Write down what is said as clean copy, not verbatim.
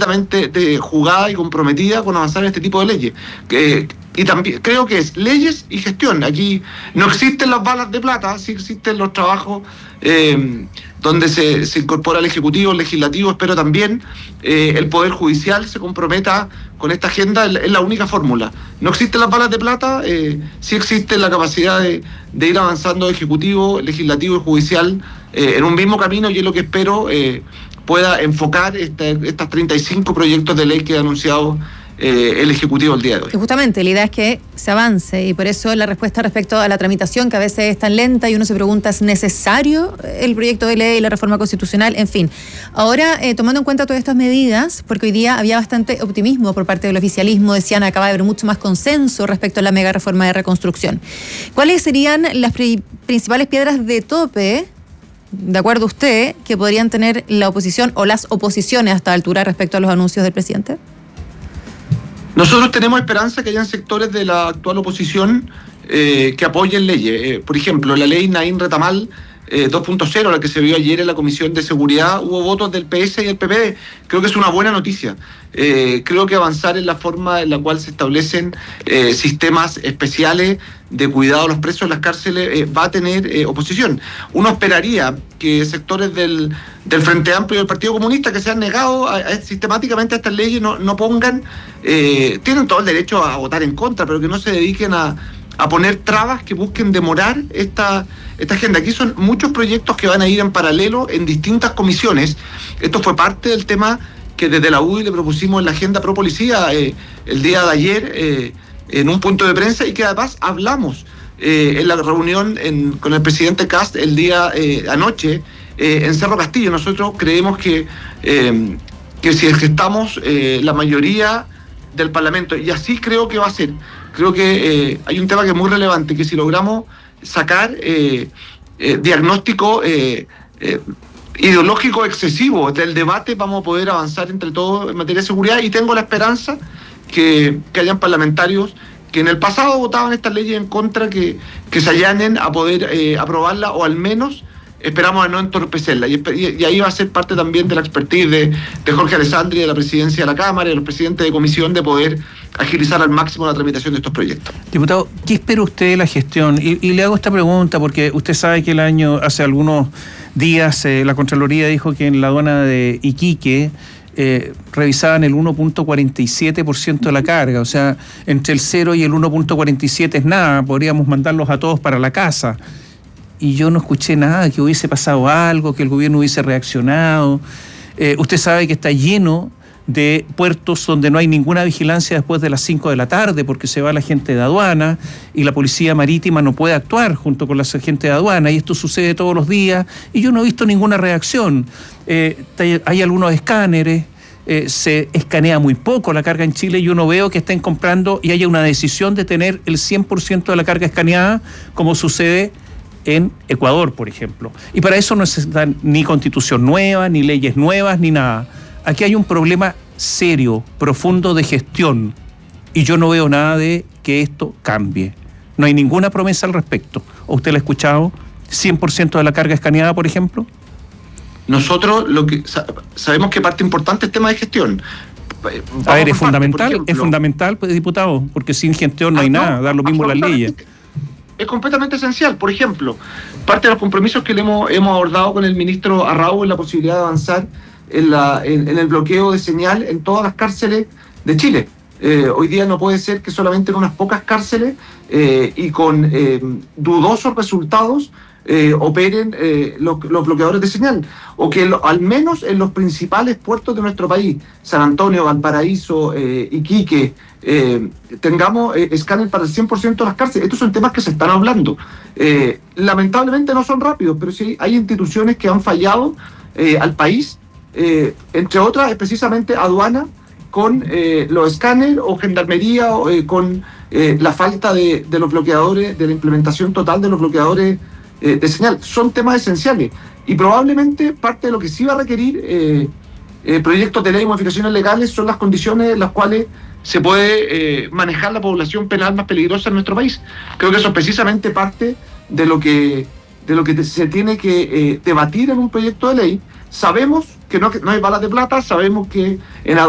completamente jugada y comprometida con avanzar en este tipo de leyes. Y también creo que es leyes y gestión. Aquí no existen las balas de plata, sí existen los trabajos donde se incorpora el Ejecutivo, el Legislativo. Espero también el Poder Judicial se comprometa con esta agenda. Es la única fórmula. No existen las balas de plata, sí existe la capacidad de ir avanzando Ejecutivo, Legislativo y Judicial en un mismo camino, y es lo que espero pueda enfocar estas 35 proyectos de ley que ha anunciado el Ejecutivo el día de hoy. Y justamente la idea es que se avance, y por eso la respuesta respecto a la tramitación, que a veces es tan lenta y uno se pregunta, ¿es necesario el proyecto de ley, la reforma constitucional? En fin, ahora tomando en cuenta todas estas medidas, porque hoy día había bastante optimismo por parte del oficialismo, decían acaba de haber mucho más consenso respecto a la mega reforma de reconstrucción. ¿Cuáles serían las principales piedras de tope, de acuerdo a usted, que podrían tener la oposición o las oposiciones a esta altura respecto a los anuncios del presidente? Nosotros tenemos esperanza que hayan sectores de la actual oposición que apoyen leyes. Por ejemplo, la ley Naín Retamal 2.0, la que se vio ayer en la Comisión de Seguridad, hubo votos del PS y del PP. Creo que es una buena noticia. Creo que avanzar en la forma en la cual se establecen sistemas especiales de cuidado a los presos en las cárceles va a tener oposición. Uno esperaría que sectores del Frente Amplio y del Partido Comunista, que se han negado sistemáticamente a estas leyes, no pongan, tienen todo el derecho a votar en contra, pero que no se dediquen a poner trabas que busquen demorar esta agenda. Aquí son muchos proyectos que van a ir en paralelo en distintas comisiones. Esto fue parte del tema que desde la UDI le propusimos en la agenda pro policía el día de ayer en un punto de prensa, y que además hablamos en la reunión con el presidente Kast el día anoche en Cerro Castillo. Nosotros creemos que si estamos la mayoría del Parlamento, y así creo que va a ser. Creo que hay un tema que es muy relevante, que si logramos sacar diagnóstico ideológico excesivo del debate, vamos a poder avanzar entre todos en materia de seguridad, y tengo la esperanza que hayan parlamentarios que en el pasado votaban estas leyes en contra, que se allanen a poder aprobarla, o al menos esperamos a no entorpecerla, y ahí va a ser parte también de la expertise de Jorge Alessandri, de la presidencia de la Cámara y de los presidentes de comisión, de poder agilizar al máximo la tramitación de estos proyectos. Diputado, ¿qué espera usted de la gestión? Y le hago esta pregunta porque usted sabe que hace algunos días la Contraloría dijo que en la aduana de Iquique revisaban el 1.47% de la carga, o sea, entre el 0 y el 1.47 es nada, podríamos mandarlos a todos para la casa. Y yo no escuché nada, que hubiese pasado algo, que el gobierno hubiese reaccionado. Usted sabe que está lleno de puertos donde no hay ninguna vigilancia después de las 5 de la tarde, porque se va la gente de aduana y la policía marítima no puede actuar junto con la gente de aduana, y esto sucede todos los días, y yo no he visto ninguna reacción. Hay algunos escáneres, se escanea muy poco la carga en Chile, y yo no veo que estén comprando y haya una decisión de tener el 100% de la carga escaneada, como sucede en Ecuador, por ejemplo. Y para eso no necesitan ni constitución nueva, ni leyes nuevas, ni nada. Aquí hay un problema serio, profundo de gestión, y yo no veo nada de que esto cambie. No hay ninguna promesa al respecto. ¿O usted la ha escuchado? ¿100% de la carga escaneada, por ejemplo? Nosotros lo que sabemos que parte importante es el tema de gestión. A ver, es fundamental, pues, diputado, porque sin gestión no hay nada, dar lo mismo las leyes. Es completamente esencial. Por ejemplo, parte de los compromisos que hemos abordado con el ministro Arrau es la posibilidad de avanzar en el bloqueo de señal en todas las cárceles de Chile. Hoy día no puede ser que solamente en unas pocas cárceles y con dudosos resultados operen los bloqueadores de señal, o que al menos en los principales puertos de nuestro país, San Antonio, Valparaíso, Iquique, tengamos escáner para el 100% de las cárceles. Estos son temas que se están hablando. Lamentablemente no son rápidos, pero sí hay instituciones que han fallado al país, entre otras es precisamente aduana con los escáneres, o gendarmería con la falta de los bloqueadores, de la implementación total de los bloqueadores de señal. Son temas esenciales, y probablemente parte de lo que sí va a requerir proyectos de ley y modificaciones legales son las condiciones en las cuales se puede manejar la población penal más peligrosa en nuestro país. Creo que eso es precisamente parte de lo que se tiene que debatir en un proyecto de ley. Sabemos que no hay balas de plata, sabemos que en